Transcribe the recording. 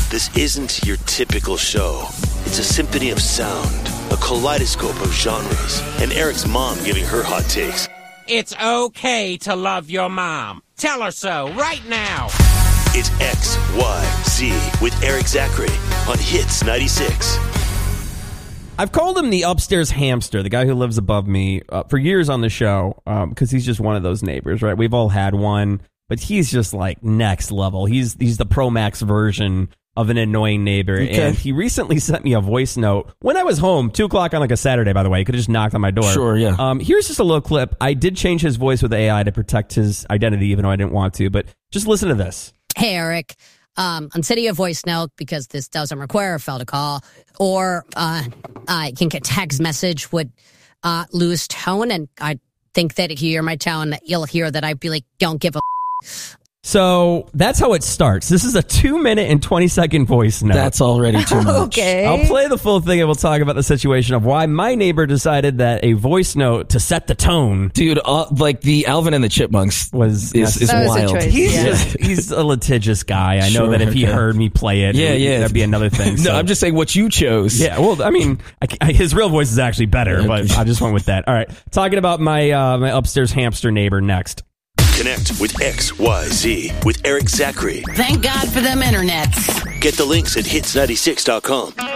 This isn't your typical show. It's a symphony of sound, a kaleidoscope of genres, and Eric's mom giving her hot takes. It's okay to love your mom. Tell her so right now. It's XYZ with Eric Zachary on Hits 96. I've called him the upstairs hamster, the guy who lives above me, for years on the show, because he's just one of those neighbors, right? We've all had one, but he's just like next level. He's the Pro Max version of an annoying neighbor. Okay. And he recently sent me a voice note when I was home, 2 o'clock on like a Saturday, by the way. He could have just knocked on my door. Sure, yeah. Here's just a little clip. I did change his voice with AI to protect his identity, even though I didn't want to, but just listen to this. Hey, Eric. I'm sending you a voice note because this doesn't require a phone to call, or I think a text message would lose tone, and I think that if you hear my tone, you'll hear that I'd be like, don't give a So that's how it starts. This is a 2-minute and 20-second voice note. That's already too much. Okay. I'll play the full thing and we'll talk about the situation of why my neighbor decided that a voice note to set the tone. Dude, like the Alvin and the Chipmunks is wild. He's a litigious guy. I know that if he heard me play it, that'd be another thing. No, I'm just saying what you chose. Yeah, well, I mean, his real voice is actually better, but I just went with that. All right, talking about my upstairs hamster neighbor next. Connect with XYZ with Eric Zachary. Thank God for them internets. Get the links at hits96.com.